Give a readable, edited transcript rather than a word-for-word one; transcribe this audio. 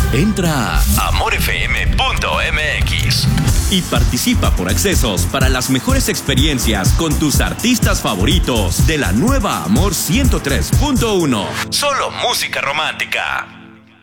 Entra a amorfm.mx y participa por accesos para las mejores experiencias con tus artistas favoritos de la nueva Amor 103.1. Solo música romántica.